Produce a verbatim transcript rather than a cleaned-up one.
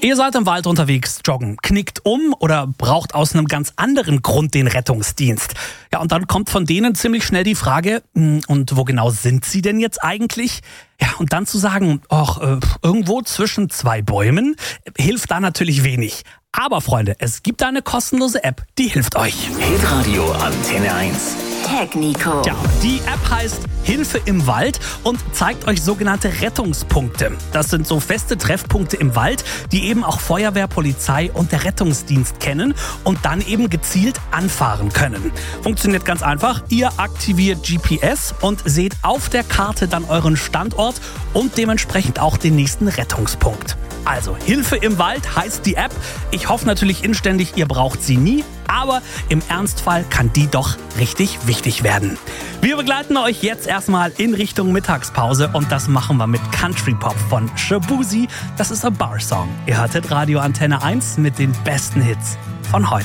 Ihr seid im Wald unterwegs, joggen, knickt um oder braucht aus einem ganz anderen Grund den Rettungsdienst. Ja, und dann kommt von denen ziemlich schnell die Frage, und wo genau sind sie denn jetzt eigentlich? Ja, und dann zu sagen, ach, äh, irgendwo zwischen zwei Bäumen, hilft da natürlich wenig. Aber Freunde, es gibt eine kostenlose App, die hilft euch. Hitradio Antenne eins. Tag Nico. Ja, die App heißt Hilfe im Wald und zeigt euch sogenannte Rettungspunkte. Das sind so feste Treffpunkte im Wald, die eben auch Feuerwehr, Polizei und der Rettungsdienst kennen und dann eben gezielt anfahren können. Funktioniert ganz einfach. Ihr aktiviert G P S und seht auf der Karte dann euren Standort und dementsprechend auch den nächsten Rettungspunkt. Also, Hilfe im Wald heißt die App. Ich hoffe natürlich inständig, ihr braucht sie nie, aber im Ernstfall kann die doch richtig wichtig werden. Wir begleiten euch jetzt erstmal in Richtung Mittagspause und das machen wir mit Country Pop von Shaboozey. Das ist ein Bar-Song. Ihr hörtet Radio Antenne eins mit den besten Hits von heute.